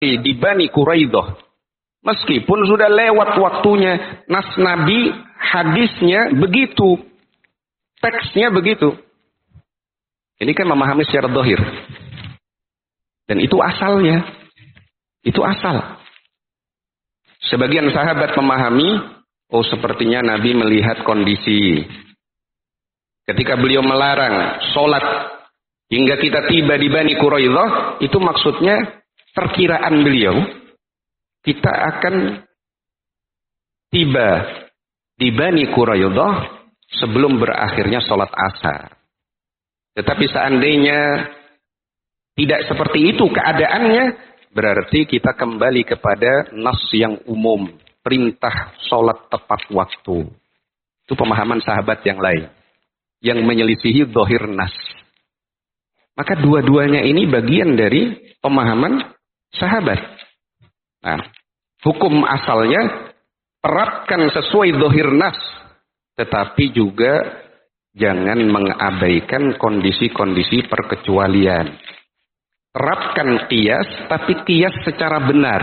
di Bani Quraidah. Meskipun sudah lewat waktunya, nas Nabi, hadisnya begitu, teksnya begitu. Ini kan memahami secara zahir. Dan itu asalnya. Itu asal. Sebagian sahabat memahami, oh sepertinya Nabi melihat kondisi. Ketika beliau melarang sholat hingga kita tiba di Bani Quraidah, itu maksudnya perkiraan beliau. Kita akan tiba di Bani Quraidah sebelum berakhirnya sholat asar. Tetapi seandainya tidak seperti itu keadaannya, berarti kita kembali kepada nas yang umum. Perintah sholat tepat waktu. Itu pemahaman sahabat yang lain. Yang menyelisihi zahir nas. Maka dua-duanya ini bagian dari pemahaman sahabat. Nah, hukum asalnya terapkan sesuai zahir nas, tetapi juga jangan mengabaikan kondisi-kondisi perkecualian. Terapkan qiyas, tapi qiyas secara benar.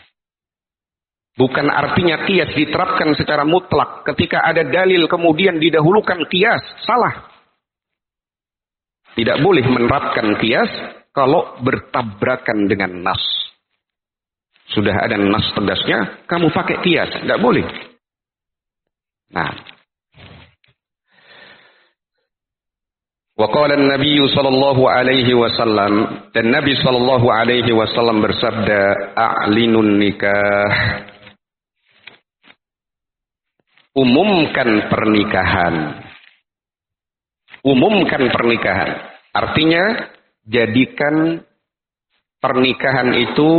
Bukan artinya qiyas diterapkan secara mutlak. Ketika ada dalil kemudian didahulukan qiyas, salah. Tidak boleh menerapkan qiyas kalau bertabrakan dengan nas. Sudah ada nas tegasnya, kamu pakai qiyas. Tidak boleh. Nah. Wa qala an-nabiy sallallahu alaihi wasallam, dan Nabi sallallahu alaihi wasallam bersabda, a'linun nikah. Umumkan pernikahan. Umumkan pernikahan. Artinya, jadikan pernikahan itu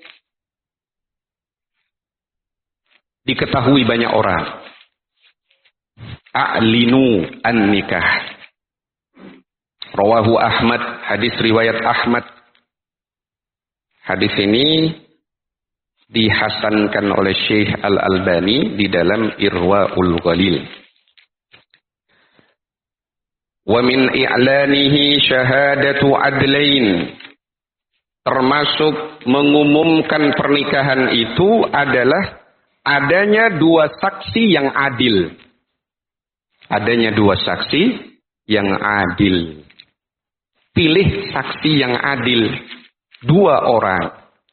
diketahui banyak orang. A'linu an-nikah. Rawahu Ahmad, hadis riwayat Ahmad. Hadis ini dihasankan oleh Syekh Al-Albani di dalam Irwaul Ghalil. Wa min i'lanihi syahadatu adlain. Termasuk mengumumkan pernikahan itu adalah adanya dua saksi yang adil. Adanya dua saksi yang adil. Pilih saksi yang adil. Dua orang.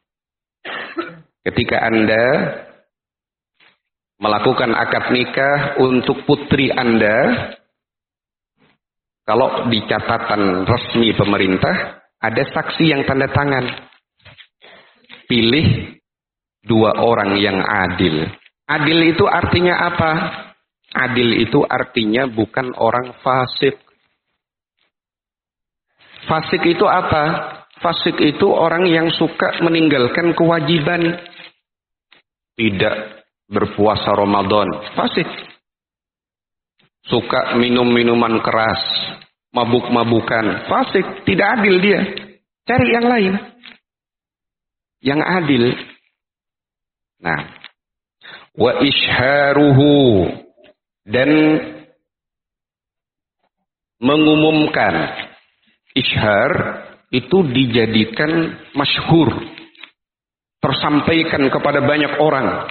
Ketika Anda melakukan akad nikah untuk putri Anda, kalau di catatan resmi pemerintah, ada saksi yang tanda tangan. Pilih dua orang yang adil. Adil itu artinya apa? Adil itu artinya bukan orang fasik. Fasik itu apa? Fasik itu orang yang suka meninggalkan kewajiban. Tidak berpuasa Ramadan. Fasik. Suka minum-minuman keras. Mabuk-mabukan. Fasik. Tidak adil dia. Cari yang lain. Yang adil. Nah. Wa isharuhu. Dan mengumumkan. Ishar itu dijadikan masyhur, tersampaikan kepada banyak orang.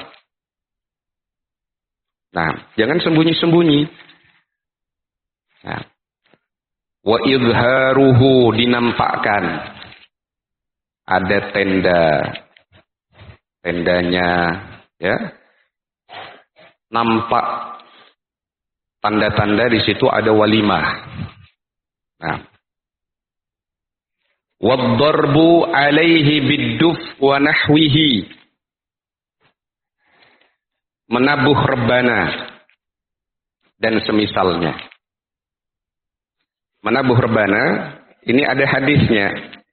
Nah, jangan sembunyi-sembunyi. Nah, wa izharuhu, dinampakkan. Ada tendanya, ya, nampak tanda-tanda di situ ada walimah. Nah. Waddarbu alaihi bidduf wa nahwihi. Menabuh rebana dan semisalnya. Menabuh rebana, ini ada hadisnya.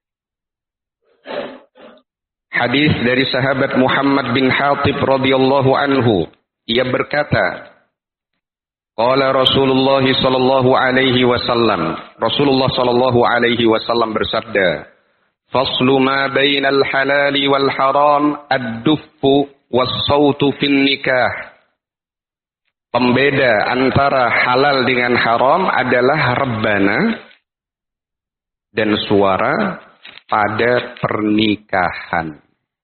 Hadis dari sahabat Muhammad bin Hatib radhiyallahu anhu. Ia berkata, qala Rasulullah sallallahu alaihi wasallam. Rasulullah sallallahu alaihi wasallam bersabda, "Faslu ma bainal halali wal haram ad-duffu was-sautu fin nikah." Pembeda antara halal dengan haram adalah rebana dan suara pada pernikahan.